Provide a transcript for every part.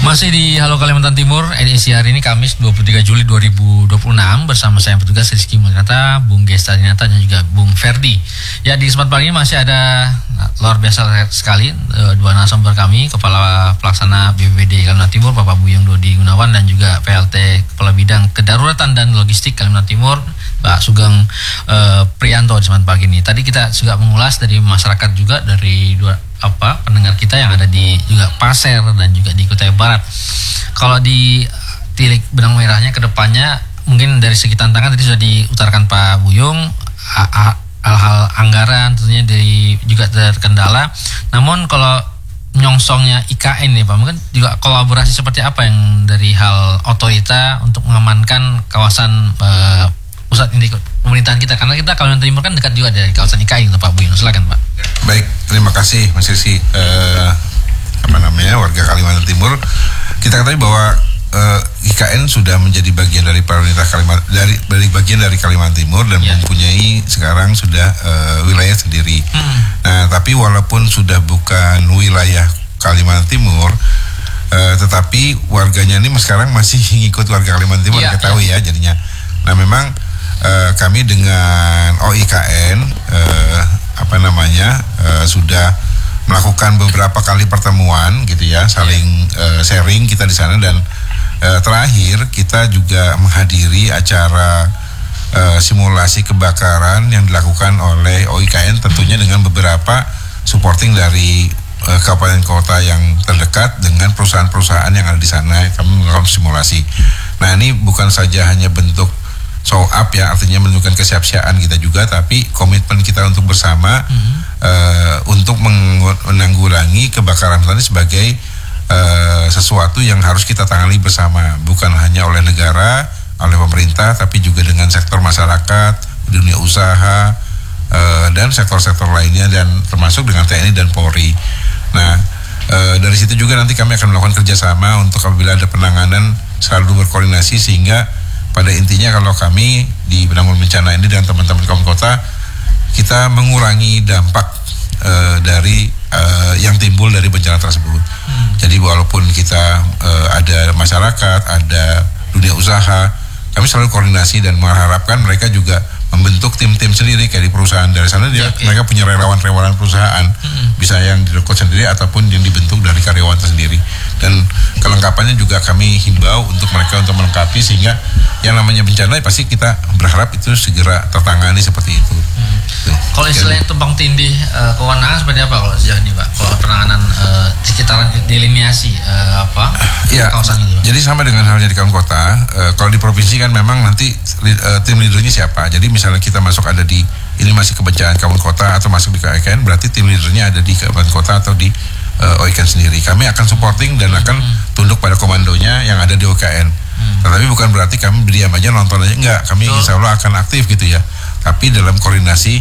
Masih di Halo Kalimantan Timur, edisi hari ini Kamis 23 Juli 2026 bersama saya petugas Rizky Mulyanata, Bung Gesta Dinata dan juga Bung Ferdi. Ya, di kesempatan pagi ini masih ada luar biasa sekali dua narasumber kami, Kepala Pelaksana BPBD Kalimantan Timur Bapak Buyung Dodi Gunawan dan juga PLT Kepala Bidang Kedaruratan dan Logistik Kalimantan Timur Pak Sugeng Prianto di kesempatan pagi ini. Tadi kita juga mengulas dari masyarakat juga dari pendengar kita yang ada di juga Pasir dan juga di Kutai Barat. Kalau di tilik benang merahnya ke depannya mungkin dari segi tantangan tadi sudah diutarakan Pak Buyung, hal-hal anggaran tentunya juga terkendala. Namun kalau nyongsongnya IKN nih Pak, mungkin juga kolaborasi seperti apa yang dari hal otorita untuk mengamankan kawasan pusat induk pemerintahan kita, karena kita Kalimantan Timur kan dekat juga dari kawasan IKN Pak Buyung. Silakan Pak. Baik, terima kasih Mas Rizky. Warga Kalimantan Timur, kita ketahui bahwa IKN sudah menjadi bagian dari pemerintah dari bagian dari Kalimantan Timur dan mempunyai sekarang sudah wilayah sendiri. Nah, tapi walaupun sudah bukan wilayah Kalimantan Timur, tetapi warganya ini sekarang masih ngikut warga Kalimantan Timur, ketahui ya jadinya. Nah, memang kami dengan OIKN sudah melakukan beberapa kali pertemuan gitu ya, saling sharing kita di sana, dan terakhir kita juga menghadiri acara simulasi kebakaran yang dilakukan oleh OIKN, tentunya dengan beberapa supporting dari kabupaten kota yang terdekat dengan perusahaan-perusahaan yang ada di sana. Kami melakukan simulasi. Nah, ini bukan saja hanya bentuk show up ya, artinya menunjukkan kesiapsiagaan kita juga, tapi komitmen kita untuk bersama untuk menanggulangi kebakaran hutan sebagai sesuatu yang harus kita tangani bersama, bukan hanya oleh negara, oleh pemerintah, tapi juga dengan sektor masyarakat, dunia usaha, dan sektor-sektor lainnya, dan termasuk dengan TNI dan Polri. Nah, dari situ juga nanti kami akan melakukan kerjasama untuk apabila ada penanganan selalu berkoordinasi, sehingga pada intinya kalau kami di penanggulangan bencana ini dan teman-teman kaum kota, kita mengurangi dampak dari yang timbul dari bencana tersebut. Jadi walaupun kita ada masyarakat, ada dunia usaha, kami selalu koordinasi dan mengharapkan mereka juga membentuk tim-tim sendiri kayak di perusahaan dari sana mereka punya relawan-relawan perusahaan, bisa yang direkrut sendiri ataupun yang dibentuk dari karyawan tersendiri. Dan kelengkapannya juga kami himbau untuk mereka untuk melengkapi, sehingga yang namanya bencana pasti kita berharap itu segera tertangani seperti itu. Kalau istilahnya tumpang tindih kewenangan seperti apa kalau sejauh ini Pak? Kalau penanganan sekitaran deliniasi kawasan itu? Jadi sama dengan halnya di kaum kota, kalau di provinsi kan memang nanti tim leadernya siapa. Jadi misalnya kita masuk ada di ini masih kebencanaan kaum kota atau masuk di KIKN, berarti tim leadernya ada di kabupaten kota atau di OIKN sendiri. Kami akan supporting dan akan tunduk pada komandonya yang ada di OIKN. Tetapi bukan berarti kami diam aja nonton aja, enggak. Kami insya Allah akan aktif gitu ya. Tapi dalam koordinasi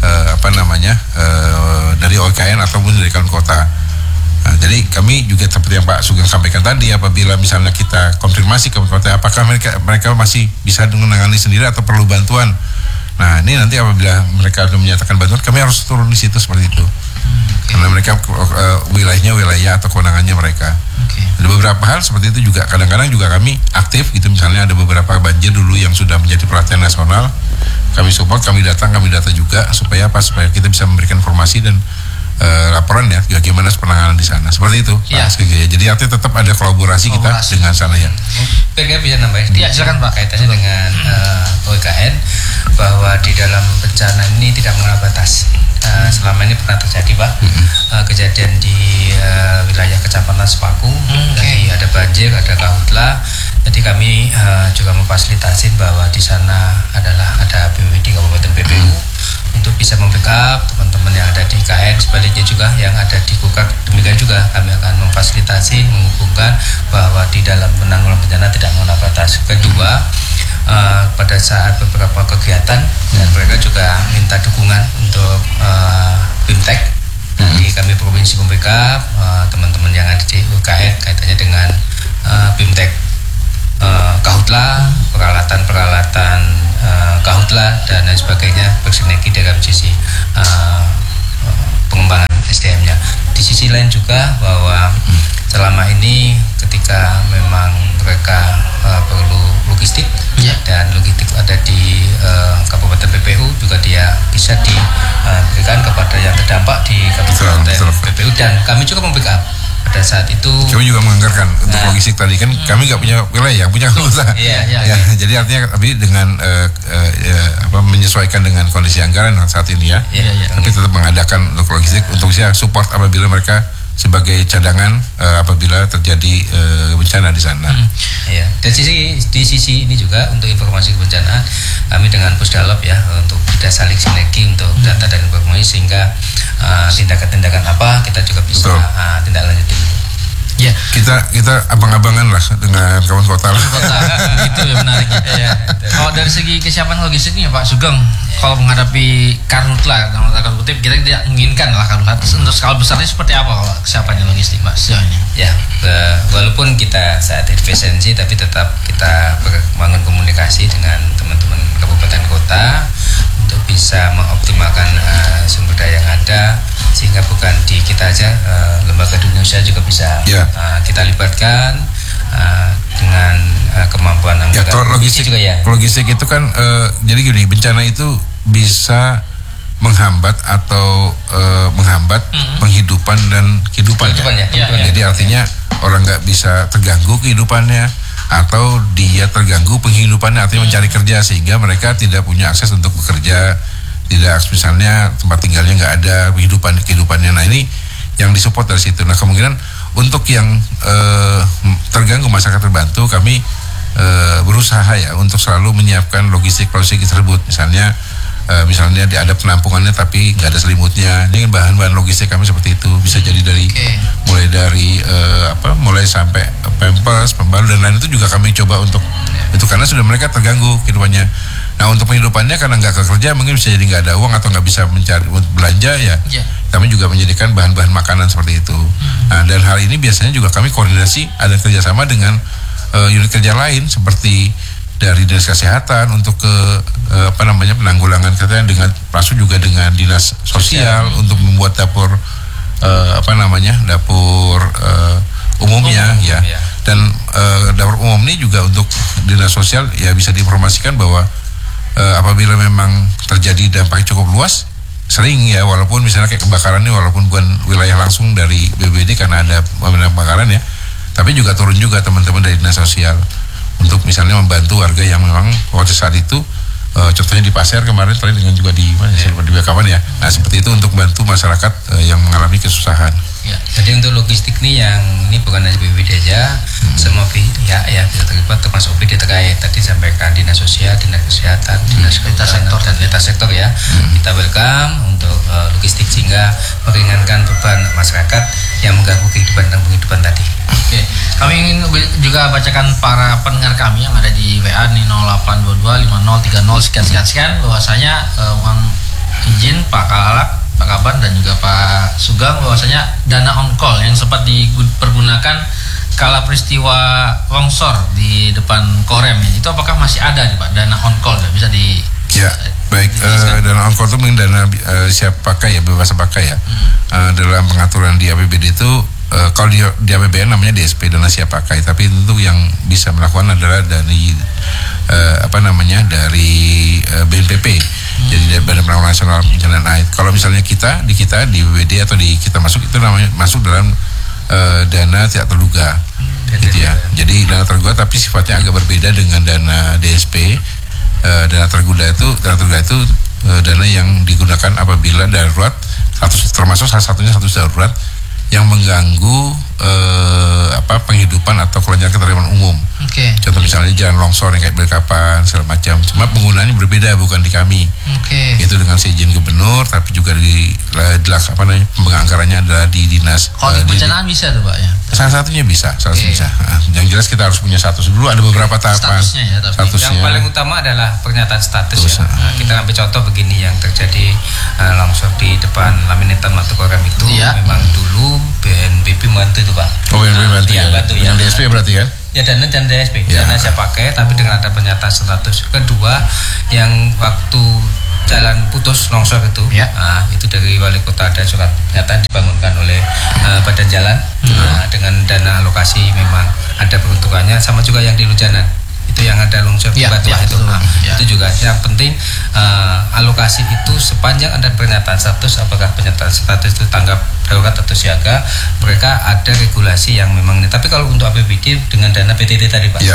dari OIKN ataupun dari kawan kota. Nah, jadi kami juga seperti yang Pak Sugeng sampaikan tadi, apabila misalnya kita konfirmasi ke kota apakah mereka masih bisa menangani sendiri atau perlu bantuan. Nah, ini nanti apabila mereka sudah menyatakan bantuan, kami harus turun di situ seperti itu. Karena mereka wilayahnya wilayah atau kewenangannya mereka. Ada beberapa hal seperti itu juga. Kadang-kadang juga kami aktif gitu, misalnya ada beberapa banjir dulu yang sudah menjadi perhatian nasional, kami support, kami data juga supaya kita bisa memberikan informasi dan laporan ya bagaimana penanganan di sana. Seperti itu Pak. Jadi artinya tetap ada kolaborasi kita dengan sana ya. PK bisa nambahin? Ya, silakan Pak. Kaitannya dengan OIKN, bahwa di dalam bencana ini tidak mengenal batas. Selama ini pernah terjadi Pak, kejadian di wilayah Kecamatan Sepaku, jadi ada banjir, ada karhutla. Jadi kami juga memfasilitasi bahwa di sana ada BPBD Kabupaten PPU untuk bisa membackup teman-teman yang ada di KN, sebaliknya juga yang ada di Kukak. Demikian juga kami akan memfasilitasi, menghubungkan bahwa di dalam penanggulangan bencana tidak mengenal batas. Kedua, pada saat beberapa kegiatan dan mereka juga minta dukungan untuk BIMTEK. Jadi kami provinsi membackup teman-teman yang ada di UKN kaitannya dengan BIMTEK Kahutla, peralatan Kahutla dan lain sebagainya, bersinergi dalam sisi pengembangan SDM-nya. Di sisi lain juga bahwa selama ini ketika memang mereka perlu logistik dan logistik ada di Kabupaten PPU juga dia bisa diberikan kepada yang terdampak di Kabupaten PPU, dan kami juga membackup pada saat itu. Kami juga menganggarkan untuk logistik tadi kan kami nggak punya wilayah, punya anggota. Jadi artinya tapi dengan menyesuaikan dengan kondisi anggaran saat ini tapi tetap mengadakan untuk logistik untuk support apabila mereka sebagai cadangan apabila terjadi bencana di sana. Dan di sisi ini juga untuk informasi kebencanaan kami dengan Pusdalop untuk kita saling sinergi untuk data dan informasi sehingga tindakan-tindakan apa kita juga bisa tindak lanjutin. Kita abang-abangan lah dengan kawan kota. Itu ya menariknya. Kalau dari segi kesiapan logistiknya Pak Sugeng, kalau menghadapi karhutla, dalam tanda kutip kita tidak menginginkan lah karhutla. Untuk skala besarnya seperti apa kalau kesiapannya logistik Pak sejauh ini? Walaupun kita saat efisiensi tapi tetap kita bangun komunikasi dengan teman-teman kabupaten kota untuk bisa mengoptimalkan sumber daya yang ada, sehingga bukan di kita aja, lembaga dunia usaha juga bisa kita libatkan dengan kemampuan anggota logistik juga logistik itu kan jadi gini, bencana itu bisa menghambat atau menghambat penghidupan dan kehidupan. Jadi artinya orang nggak bisa terganggu kehidupannya atau dia terganggu penghidupannya, artinya mencari kerja sehingga mereka tidak punya akses untuk bekerja, tidak misalnya tempat tinggalnya nggak ada, kehidupannya. Nah ini yang disupport dari situ. Nah kemungkinan untuk yang terganggu masyarakat terbantu, kami berusaha untuk selalu menyiapkan logistik tersebut. Misalnya ada penampungannya tapi nggak ada selimutnya. Ini kan bahan-bahan logistik kami seperti itu. Bisa jadi dari mulai sampai pampers, pembalut dan lain itu juga kami coba untuk itu karena sudah mereka terganggu kehidupannya. Nah untuk penghidupannya karena nggak kerja mungkin bisa jadi nggak ada uang atau nggak bisa mencari belanja kami juga menyediakan bahan-bahan makanan seperti itu. Nah dan hal ini biasanya juga kami koordinasi ada kerjasama dengan unit kerja lain seperti dari dinas kesehatan untuk penanggulangan kesehatan, dengan masuk juga dengan dinas sosial untuk membuat dapur dapur umumnya dan dapur umum ini juga untuk dinas sosial bisa diinformasikan bahwa apabila memang terjadi dampak cukup luas sering walaupun misalnya kayak kebakaran ini walaupun bukan wilayah langsung dari BPBD karena ada kebakaran tapi juga turun juga teman-teman dari dinas sosial untuk misalnya membantu warga yang memang waktu saat itu contohnya di Pasir kemarin tadi dengan juga di Bakawan nah seperti itu untuk bantu masyarakat yang mengalami kesusahan. Jadi untuk logistik nih yang ini bukan hanya BPBD aja, semua pihak bisa terlibat termasuk BPD terkait tadi sampaikan dinas sosial, dinas kesehatan, dinas sektor dan lintas sektor kita welcome untuk logistik sehingga meringankan beban masyarakat yang mengganggu kehidupan dan penghidupan tadi. Kami ingin juga bacakan para pendengar kami yang ada di WA nih 08225030 sekian bahwasanya mohon izin Pak Kalalak, Pak Kaban dan juga Pak Sugeng bahwasanya dana on call yang sempat dipergunakan kala peristiwa longsor di depan Korem itu apakah masih ada nih Pak dana on call bisa di dana on call itu mungkin dana siap pakai bebas pakai dalam pengaturan di APBD itu kalau di APBN namanya DSP dana siap pakai, tapi tentu yang bisa melakukan adalah dari dari BNPB. Jadi dari Badan Penanggulangan Nasional Bencana. Nah, kalau misalnya kita di BPBD atau di kita masuk itu namanya masuk dalam dana tidak terduga. Jadi dana terduga tapi sifatnya agak berbeda dengan dana DSP. Dana terduga itu dana yang digunakan apabila darurat termasuk salah satunya status darurat yang mengganggu penghidupan atau kelancaran ketertiban umum. Contoh misalnya jalan longsor yang kayak Balikpapan segala macam. Cuma penggunaannya berbeda, bukan di kami. Itu dengan seizin gubernur, tapi juga penganggarannya adalah di dinas. Kalau di bencana bisa tuh Pak Salah satunya bisa. Yang jelas kita harus punya status dulu. Ada beberapa tahapan. Statusnya. Yang paling utama adalah pernyataan status. Kita ambil contoh begini yang terjadi longsor di depan Laminator Matu Korem itu memang dulu BNPB bantu itu Pak. BNPB bantu yang DSP berarti kan? Dana DSP, dana saya pakai, tapi dengan ada pernyataan status. Kedua, yang waktu jalan putus longsor itu, itu dari wali kota ada surat pernyataan dibangunkan oleh badan jalan dengan dana alokasi memang ada peruntukannya, sama juga yang di Lujanan itu yang ada longsor batuah itu. Itu juga yang penting alokasi itu sepanjang ada pernyataan status, apakah pernyataan status itu tanggap darurat atau siaga, mereka ada regulasi yang memang ini. Tapi kalau untuk APBD dengan dana PTT tadi Pak. Iya,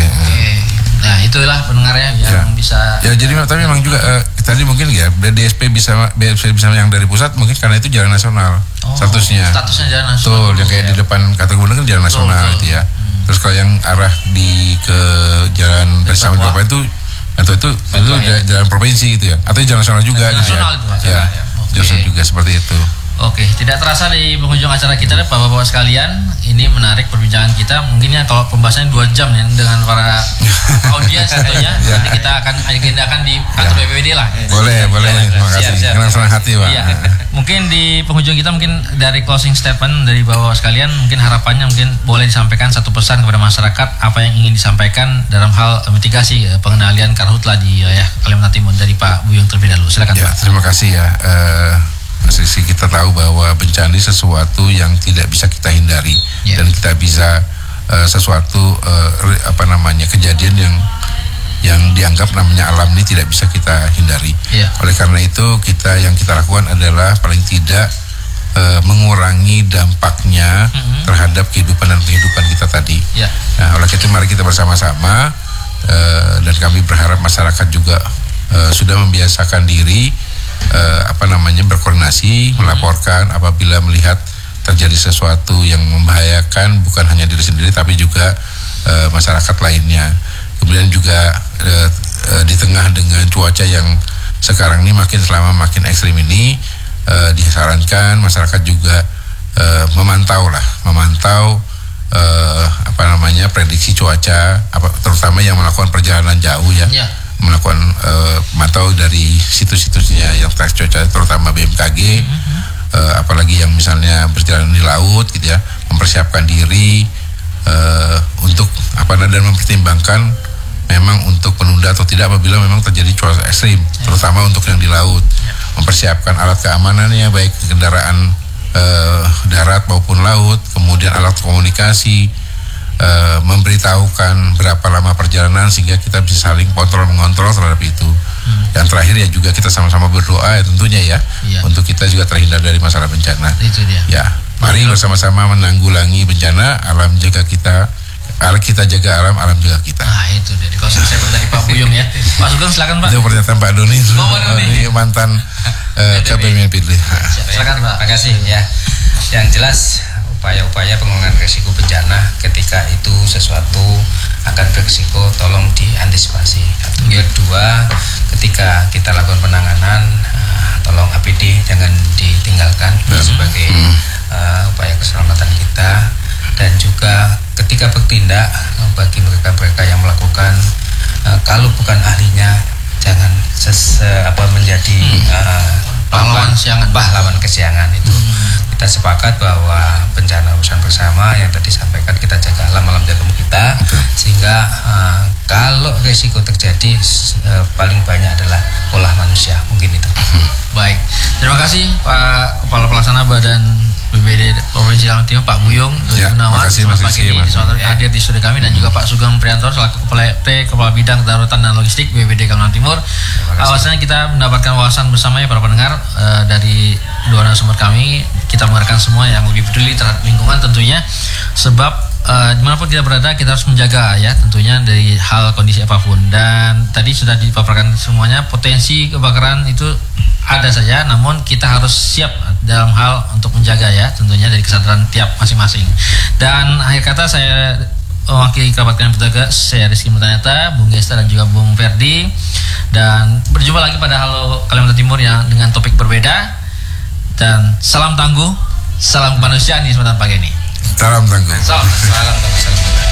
Nah itulah pendengarnya yang bisa. Ya jadi tapi memang juga tadi mungkin ya DSP bisa yang dari pusat mungkin karena itu jalan nasional statusnya. Statusnya jalan nasional. Tuh yang kayak di depan kata gubernur kan jalan nasional gitu ya. Terus kalau yang arah ke jalan bersama Bapak itu atau itu jalan provinsi gitu ya, atau jalan nasional juga gitu ya. Jalan juga seperti itu. Oke, tidak terasa di penghujung acara kita, Bapak-bapak sekalian, ini menarik perbincangan kita. Mungkin ya kalau pembahasannya 2 jam ya dengan para audiens tentunya. Nanti kita akan agendakan di kantor BPBD lah. Boleh, terima kasih. Dengan senang hati, Pak. Iya. Mungkin di penghujung kita mungkin dari closing statement dari Bapak sekalian, mungkin harapannya mungkin boleh disampaikan satu pesan kepada masyarakat apa yang ingin disampaikan dalam hal mitigasi pengendalian karhutla di wilayah Kalimantan Timur dari Pak Buyung terlebih dahulu. Silakan ya, Pak. Terima kasih ya. Sisi kita tahu bahwa bencana ini sesuatu yang tidak bisa kita hindari dan kita bisa sesuatu kejadian yang dianggap namanya alam ini tidak bisa kita hindari. Oleh karena itu yang kita lakukan adalah paling tidak mengurangi dampaknya terhadap kehidupan dan kehidupan kita tadi. Nah, oleh karena itu mari kita bersama-sama dan kami berharap masyarakat juga sudah membiasakan diri berkoordinasi, melaporkan apabila melihat terjadi sesuatu yang membahayakan bukan hanya diri sendiri tapi juga masyarakat lainnya. Kemudian juga di tengah dengan cuaca yang sekarang ini makin ekstrim ini, disarankan masyarakat juga memantau prediksi cuaca, terutama yang melakukan perjalanan jauh melakukan mantau dari situs-situsnya yang tes cuaca, terutama BMKG, apalagi yang misalnya berjalan di laut gitu ya, mempersiapkan diri untuk dan mempertimbangkan memang untuk menunda atau tidak apabila memang terjadi cuaca ekstrim, terutama untuk yang di laut. Mempersiapkan alat keamanannya baik kendaraan darat maupun laut, kemudian alat komunikasi, memberitahukan berapa lama perjalanan sehingga kita bisa saling mengontrol terhadap itu. Dan terakhir ya juga kita sama-sama berdoa ya tentunya untuk kita juga terhindar dari masalah bencana. Itu dia. Ya, mari bersama-sama menanggulangi bencana, alam jaga kita jaga alam jaga kita. Itu dia. Kalau saya dari Pak Buyung ya. Pak Sugeng silakan Pak. Itu pernyataan Pak Doni. Mantan KPMP. Silakan Pak. Terima kasih ya. Yang jelas upaya-upaya pengurangan risiko bencana ketika itu sesuatu akan berisiko tolong diantisipasi. Kedua, ketika kita lakukan penanganan tolong APD jangan ditinggalkan sebagai upaya keselamatan kita. Dan juga ketika bertindak bagi mereka yang melakukan kalau bukan ahlinya jangan menjadi pahlawan kesiangan itu. Kita sepakat bahwa bencana urusan bersama yang tadi sampaikan, kita jaga alam jaga kita, sehingga kalau risiko terjadi paling banyak adalah olah manusia, mungkin itu. Baik, terima kasih Pak Kepala Pelaksana Badan BPBD Provinsi Kalimantan Timur Pak Buyung Gunawan hadir di studio kami, dan juga Pak Sugeng Priyanto selaku Kepala Bidang Kedaruratan dan Logistik BPBD Kalimantan Timur. Awalnya kita mendapatkan wawasan bersama para pendengar dari dua narasumber kami. Kita mengarahkan semua yang lebih peduli terhadap lingkungan tentunya, sebab dimanapun kita berada kita harus menjaga tentunya dari hal kondisi apapun. Dan tadi sudah dipaparkan semuanya, potensi kebakaran itu ada saja, namun kita harus siap dalam hal untuk menjaga tentunya dari kesadaran tiap masing-masing. Dan akhir kata saya mewakili kerabat kalian bertugas, saya Rizky Murtanyata, Bung Gesta dan juga Bung Ferdi, dan berjumpa lagi pada Halo Kalimantan Timur yang dengan topik berbeda. Dan salam tangguh, salam kemanusiaan di kesempatan pagi ini. Salam tangguh. Salam tangguh.